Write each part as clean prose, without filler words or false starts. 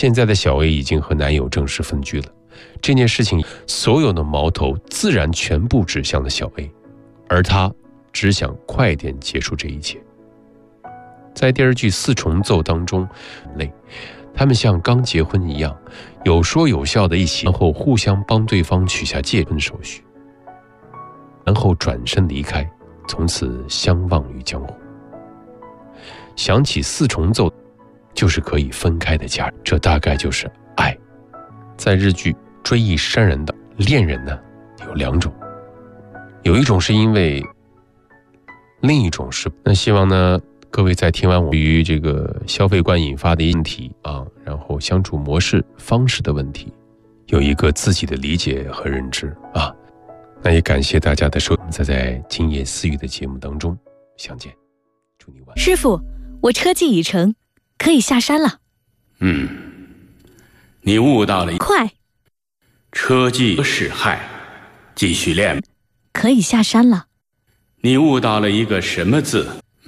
现在的小 A 已经和男友正式分居了，这件事情所有的矛头自然全部指向了小 A， 而他只想快点结束这一切。在第二句四重奏当中，他们像刚结婚一样，有说有笑的一起，然后互相帮对方取下结婚手续，然后转身离开，从此相忘于江湖。想起四重奏，就是可以分开的家人，这大概就是爱。在日剧《追忆山人》的恋人呢，有2种，有一种是因为，另一种是那希望呢，各位在听完我于这个消费观引发的问题啊，然后相处模式方式的问题，有一个自己的理解和认知啊。那也感谢大家的收听，在今夜私语的节目当中相见，祝你晚安。 师傅，我车技已成，可以下山了。 你悟到了快， 车技是害，继续练。 可以下山了。 你悟到了一个什么字？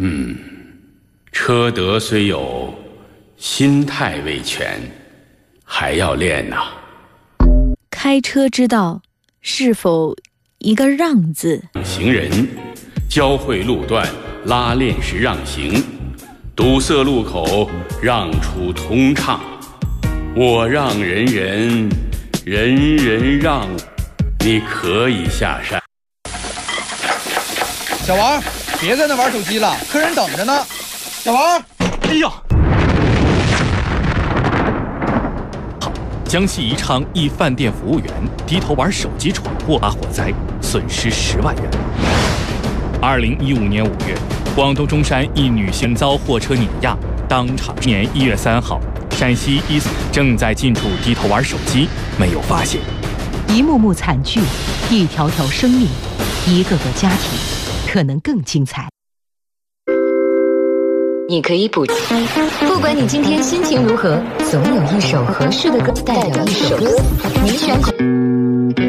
车德虽有，心态未全，还要练呐。 开车之道，是否一个让字？ 行人交汇路段，拉练时让行，堵塞路口，让出通畅。我让人人，人人让，你可以下山。 小王，别在那玩手机了，客人等着呢。小王， 哎呀！江西宜昌一饭店服务员低头玩手机闯祸发火灾，损失10万元。2015年5月，广东中山一女性遭货车碾压，当场。年1月3号，陕西伊斯正在近处低头玩手机，没有发现。 一幕幕惨剧，一条条生命，一个个家庭，可能更精彩。 你可以不管你今天心情如何，总有一首合适的歌代表一首歌，你选。